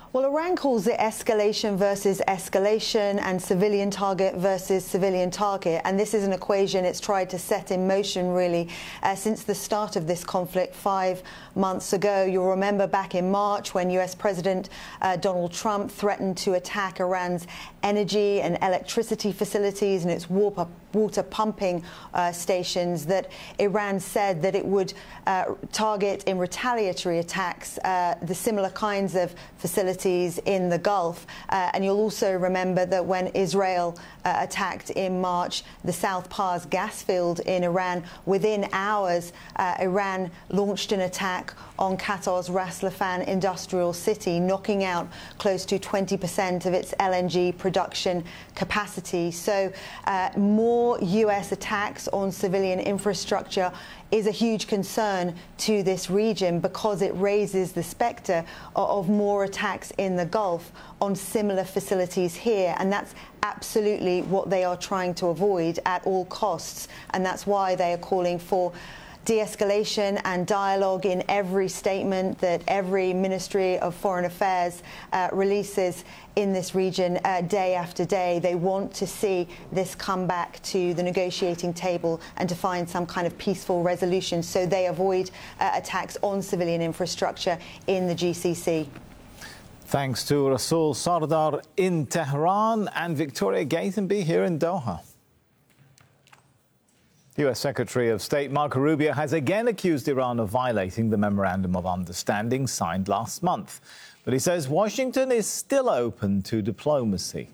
Well, Iran calls it escalation versus escalation and civilian target versus civilian target. And this is an equation it's tried to set in motion, really, since the start of this conflict 5 months ago. You'll remember back in March when US President Donald Trump threatened to attack Iran's energy and electricity facilities and its water pumping stations, that Iran said that it would target in retaliatory attacks the similar kinds of facilities in the Gulf. And you'll also remember that when Israel attacked in March the South Pars gas field in Iran, within hours Iran launched an attack on Qatar's Ras Laffan industrial city, knocking out close to 20% of its LNG production capacity. So more US attacks on civilian infrastructure is a huge concern to this region, because it raises the spectre of more attacks in the Gulf on similar facilities here. And that's absolutely what they are trying to avoid at all costs. And that's why they are calling for de-escalation and dialogue in every statement that every Ministry of Foreign Affairs releases in this region day after day. They want to see this come back to the negotiating table and to find some kind of peaceful resolution, so they avoid attacks on civilian infrastructure in the GCC. Thanks to Rasool Sardar in Tehran and Victoria Gatenby here in Doha. US Secretary of State Marco Rubio has again accused Iran of violating the Memorandum of Understanding signed last month. But he says Washington is still open to diplomacy.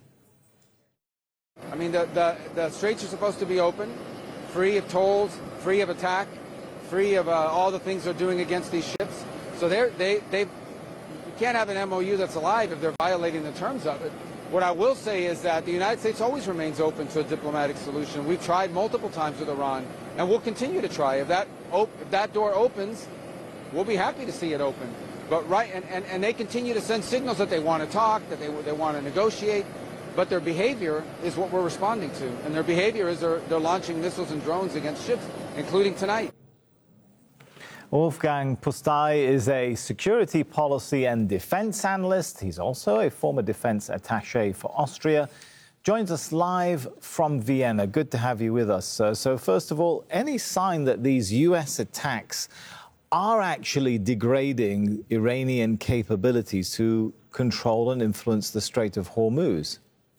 I mean, the straits are supposed to be open, free of tolls, free of attack, free of all the things they're doing against these ships. So you can't have an MOU that's alive if they're violating the terms of it. What I will say is that the United States always remains open to a diplomatic solution. We've tried multiple times with Iran, and we'll continue to try. If that door opens, we'll be happy to see it open. But and they continue to send signals that they want to talk, that they want to negotiate, but their behavior is what we're responding to. And their behavior is they're launching missiles and drones against ships, including tonight. Wolfgang Pusztai is a security policy and defense analyst. He's also a former defense attaché for Austria. Joins us live from Vienna. Good to have you with us, sir. So first of all, any sign that these US attacks are actually degrading Iranian capabilities to control and influence the Strait of Hormuz?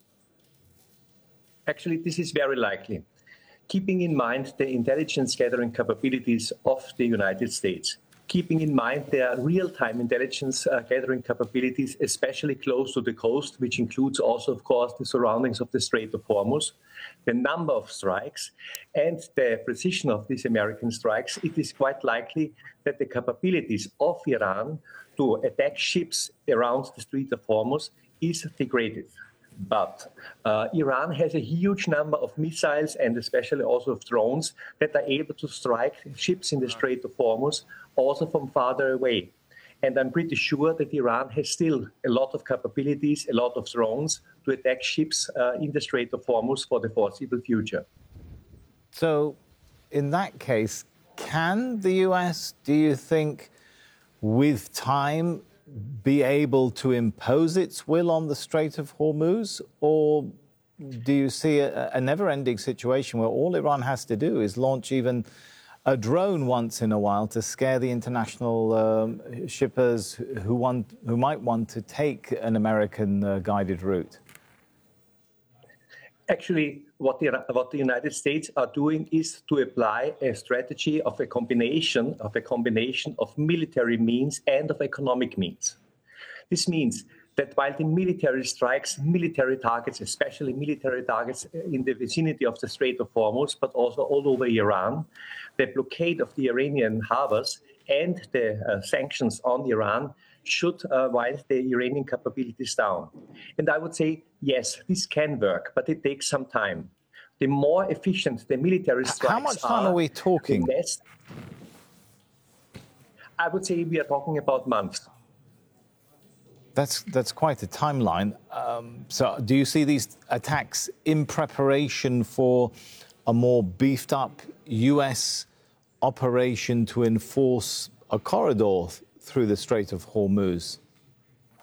Actually, this is very likely, keeping in mind the intelligence gathering capabilities of the United States, keeping in mind their real-time intelligence gathering capabilities, especially close to the coast, which includes also, of course, the surroundings of the Strait of Hormuz, the number of strikes and the precision of these American strikes. It is quite likely that the capabilities of Iran to attack ships around the Strait of Hormuz is degraded. But Iran has a huge number of missiles and especially also of drones that are able to strike ships in the Strait of Hormuz also from farther away. And I'm pretty sure that Iran has still a lot of capabilities, a lot of drones to attack ships in the Strait of Hormuz for the foreseeable future. So in that case, can the US, do you think, with time, be able to impose its will on the Strait of Hormuz? Or do you see a never-ending situation where all Iran has to do is launch even a drone once in a while to scare the international shippers who might want to take an American guided route? Actually, what the United States are doing is to apply a strategy of a combination of military means and of economic means. This means that while the military strikes military targets, especially military targets in the vicinity of the Strait of Hormuz, but also all over Iran, the blockade of the Iranian harbors and the sanctions on Iran should wind the Iranian capabilities down. And I would say, yes, this can work, but it takes some time. The more efficient the military strikes How much time are we talking? The less, I would say we are talking about months. That's quite a timeline. So do you see these attacks in preparation for a more beefed up US operation to enforce a corridor through the Strait of Hormuz?